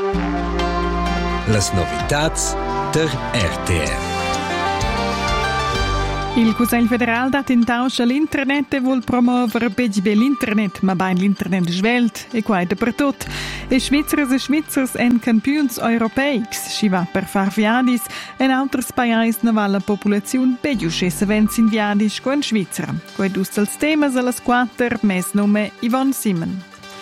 Las novitats der RTR. Il Cussegl federal dat in tausch all'internet e vuol promuovere be l'internet, ma bein l'internet svelt e quai dappertut. E Schweizers en campions europeics, schi va per far viadis, en auters paiais na va la populaziun begiusce events in viadis co en Schweizera. Quai dus als temas a las 4, mes nome Yvonne Simon.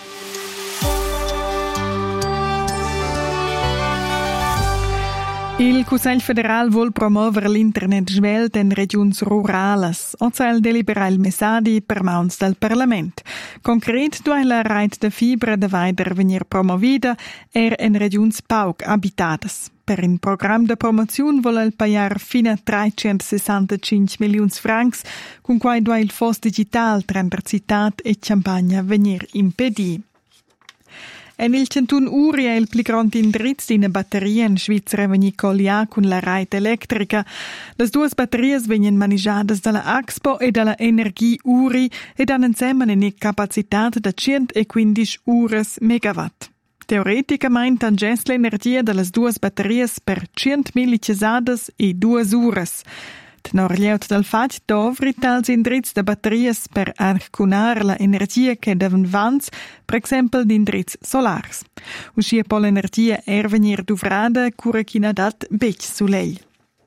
Il Cussegl federal vuol promuovere l'internet svelt en regions rurales. Ozal delibera il messadi per mauns del Parlament. Concret duai la reit de fibra de weider venir promovida en regions pauc habitadas. Per un programma de promozione vuole il paiar fino a 365 milions francs, con quai duai il fos digital tra città e campagna venir impedì. En il cantun Uri è il pli grand indrizz d'ina batteria in Svizzera vegni collia con la rete elettrica. Las duas batterias venien manigiadas dalla Axpo e dalla Energie Uri ed han insieme una capacitat da 115 ures megawatt. Teoreticament tangess l'energia dallas duas batterias per 100.000 cesadas e 2 ures. Tenor lieut dal fat dovri tals indrizz de batterias per arcunar la energia che devan vans, per exempel d'indrizz solars. Uscia po l'energia venir duvrada cura china dat bec suleil.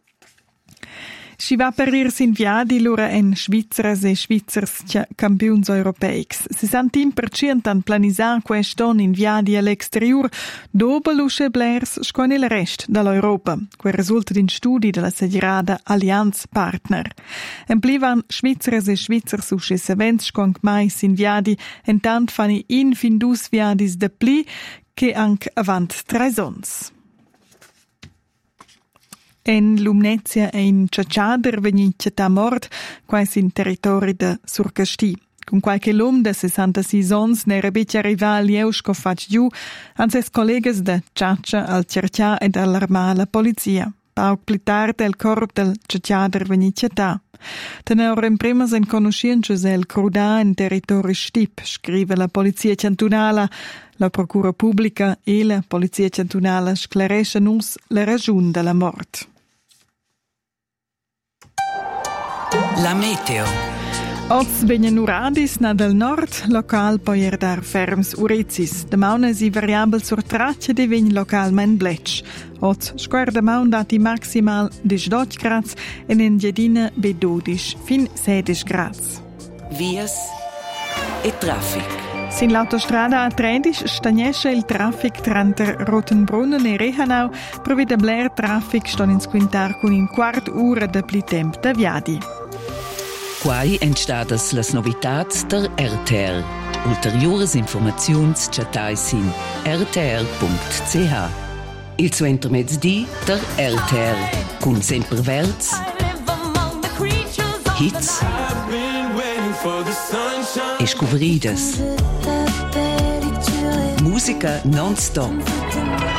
Si va per irs in viadi lura en Schweizeras e Schweizers campions europeics. 61% han planisà queston in viadi all'exterior, dopo lusce blers scoen il rest dall'Europa, quel risulta din studi della segirada Allianz Partner. En plivan Schweizeras e Schweizers usces events scoen mais in viadi, en tant fani in fin dus viadis de pli, che anc avant 3 ons. En Lumnezia e in Ciacciader vegni città mort, quais in territori de Surcasti. Con qualche l'om de 66 ons n'era bec arrivà a Lieus co fac giù, an ses collegas de Ciaccia al cercià ed allarmà la polizia. Pauc pli tard el corp del Ciacciader vegni città. Tenor in primas en conosciences el crudà in territori stip, scrive la polizia cantunala. La procura pubblica e la polizia cantunala sclaresce nus la ragiun della mort. La meteo. Oz vegnan uradis na del nord, local poier dar ferms urezis. De mauna si variabel sur traccia de vegn localmen bletsch. Oz square de maun dati maximal 18 grads en en Giardina B12 fin 16 grads. Vias e traffic. Sin l'autostrada A13 stagnesce il traffic tra Rotenbrunnen e Rehanau, provvede bler traffic ston in squintar con in quart ura de pli temp da viadi. Quai entstadas las novitats der RTR. Ulteriores informaziuns chatais in rtr.ch. Il suo intermezdi der RTR. Con sempre verts, hits e scuveridas. Musica non-stop.